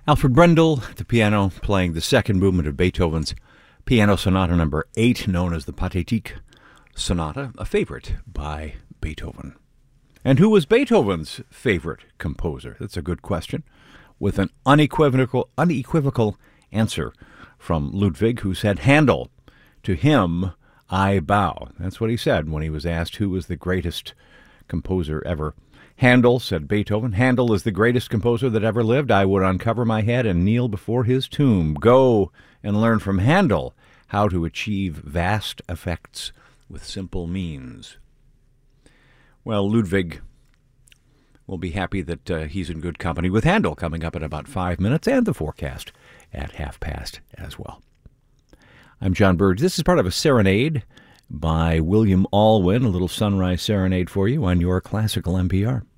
Alfred Brendel at the piano playing the second movement of Beethoven's Piano Sonata number 8, known as the Pathetique Sonata, a favorite by Beethoven. And who was Beethoven's favorite composer? That's a good question, with an unequivocal answer from Ludwig, who said, Handel. To him I bow. That's what he said when he was asked who was the greatest composer ever. Handel, said Beethoven. Handel is the greatest composer that ever lived. I would uncover my head and kneel before his tomb. Go and learn from Handel how to achieve vast effects with simple means. Well, Ludwig will be happy that he's in good company with Handel coming up in about 5 minutes, and the forecast at 5:30 as well. I'm John Burge. This is part of a serenade by William Alwyn, a little sunrise serenade for you on your classical NPR.